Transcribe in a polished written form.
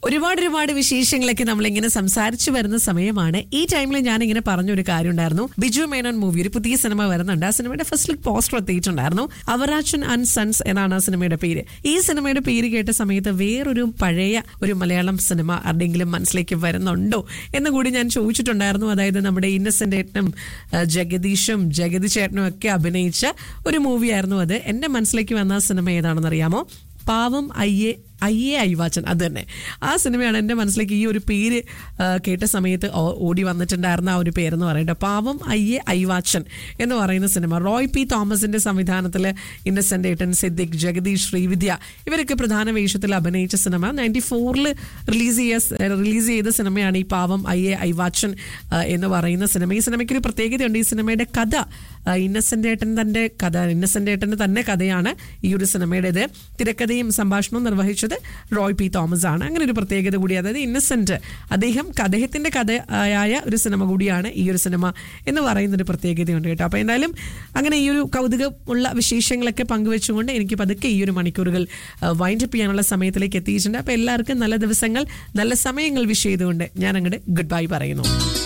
ഒരുപാട് വിശേഷങ്ങളൊക്കെ നമ്മളിങ്ങനെ സംസാരിച്ചു വരുന്ന സമയമാണ്. ഈ ടൈമിൽ ഞാനിങ്ങനെ പറഞ്ഞൊരു കാര്യം ഉണ്ടായിരുന്നു. ബിജു മേനോൻ മൂവി ഒരു പുതിയ സിനിമ വരുന്നുണ്ട്. ആ സിനിമയുടെ ഫസ്റ്റ് ലുക്ക് പോസ്റ്റർ എത്തിയിട്ടുണ്ടായിരുന്നു. അവറാച്ചൻ ആൻഡ് സൺസ് എന്നാണ് ആ സിനിമയുടെ പേര്. ഈ സിനിമയുടെ പേര് കേട്ട സമയത്ത് വേറൊരു പഴയ ഒരു മലയാളം സിനിമ ആരുടെങ്കിലും മനസ്സിലേക്ക് വരുന്നുണ്ടോ എന്ന് കൂടി ഞാൻ ചോദിച്ചിട്ടുണ്ടായിരുന്നു. അതായത് നമ്മുടെ ഇന്നസെന്റ് ഏട്ടനും ജഗദീഷും ജഗതി ചേട്ടനും ഒക്കെ അഭിനയിച്ച ഒരു മൂവിയായിരുന്നു അത്. എന്റെ മനസ്സിലേക്ക് വന്ന സിനിമ ഏതാണെന്ന് അറിയാമോ? പാവം അയ്യേ അയ്വാച്ചൻ. അത് തന്നെ ആ സിനിമയാണ് എൻ്റെ മനസ്സിലേക്ക് ഈ ഒരു പേര് കേട്ട സമയത്ത് ഓടി വന്നിട്ടുണ്ടായിരുന്ന ആ ഒരു പേരെന്ന് പറയുന്നത്. പാവം അയ്വാച്ചൻ എന്ന് പറയുന്ന സിനിമ റോയ് പി തോമസിന്റെ സംവിധാനത്തിൽ ഇന്നസെന്റ് ഏട്ടൻ, സിദ്ദിഖ്, ജഗദീഷ്, ശ്രീവിദ്യ ഇവരൊക്കെ പ്രധാന വേഷത്തിൽ അഭിനയിച്ച സിനിമ 94 റിലീസ് ചെയ്ത സിനിമയാണ് ഈ പാവം അയ്വാച്ചൻ എന്ന് പറയുന്ന സിനിമ. ഈ സിനിമയ്ക്ക് ഒരു പ്രത്യേകതയുണ്ട്. ഈ സിനിമയുടെ കഥ ഇന്നസെന്റ് ഏട്ടന്റെ തന്നെ കഥയാണ് ഈ ഒരു സിനിമയുടേത്. തിരക്കഥയും സംഭാഷണവും നിർവഹിച്ചത് റോയ് പി തോമസ് ആണ്. അങ്ങനെ ഒരു പ്രത്യേകത കൂടി, അതായത് ഇന്നസെന്റ് അദ്ദേഹത്തിന്റെ കഥയായ ഒരു സിനിമ കൂടിയാണ് ഈ ഒരു സിനിമ എന്ന് പറയുന്നൊരു പ്രത്യേകതയുണ്ട് കേട്ടോ. അപ്പൊ എന്തായാലും അങ്ങനെ ഈ ഒരു കൗതുകമുള്ള വിശേഷങ്ങളൊക്കെ പങ്കുവെച്ചുകൊണ്ട് എനിക്ക് പതുക്കെ ഈ ഒരു മണിക്കൂറുകൾ വൈൻഡപ്പ് ചെയ്യാനുള്ള സമയത്തിലേക്ക് എത്തിയിട്ടുണ്ട്. അപ്പൊ എല്ലാവർക്കും നല്ല ദിവസങ്ങൾ, നല്ല സമയങ്ങൾ വിഷ് ചെയ്തുകൊണ്ട് ഞാൻ അങ്ങോട്ട് ഗുഡ് ബൈ പറയുന്നു.